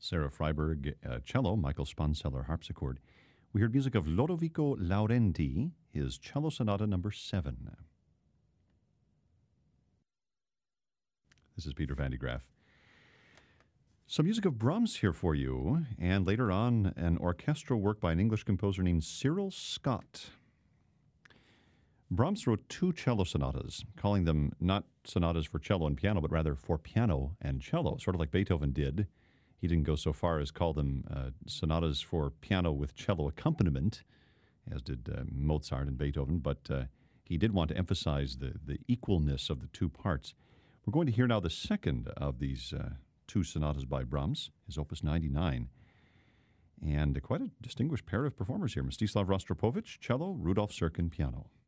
Sarah Freiberg, cello, Michael Sponseller, harpsichord. We heard music of Lodovico Laurenti, his Cello Sonata number 7. This is Peter Van de Graaff. Some music of Brahms here for you, and later on, an orchestral work by an English composer named Cyril Scott. Brahms wrote 2 cello sonatas, calling them not sonatas for cello and piano, but rather for piano and cello, sort of like Beethoven did. He didn't go so far as call them sonatas for piano with cello accompaniment, as did Mozart and Beethoven, but he did want to emphasize the equalness of the 2 parts. We're going to hear now the second of these 2 sonatas by Brahms, his Opus 99. And quite a distinguished pair of performers here. Mstislav Rostropovich, cello, Rudolf Serkin, piano.